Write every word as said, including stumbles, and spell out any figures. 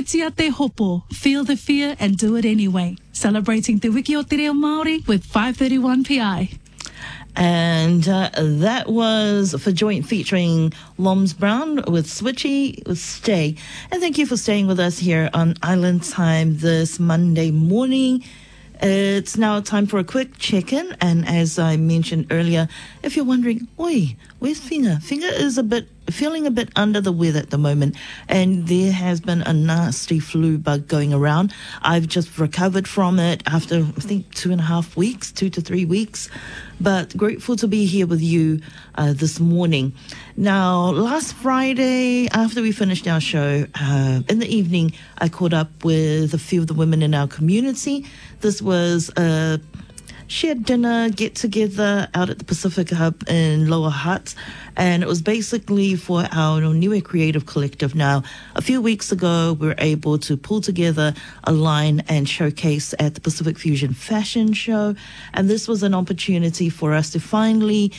Whitia te hopo, feel the fear and do it anyway. Celebrating Te Wiki o Te Reo Māori with five thirty-one P I. And uh, that was for joint featuring Loms Brown with Switchy with Stay. And thank you for staying with us here on Island Time this Monday morning. It's now time for a quick check-in. And as I mentioned earlier, if you're wondering, oi, where's Finger? Finger is a bit feeling a bit under the weather at the moment, and there has been a nasty flu bug going around. I've just recovered from it after, I think, two and a half weeks, two to three weeks, but grateful to be here with you uh, this morning. Now, last Friday, after we finished our show, uh, in the evening, I caught up with a few of the women in our community. This was a shared dinner, get-together out at the Pacific Hub in Lower Hutt, and it was basically for our Niue Creative Collective. Now, a few weeks ago, we were able to pull together a line and showcase at the Pacific Fusion Fashion Show, and this was an opportunity for us to finally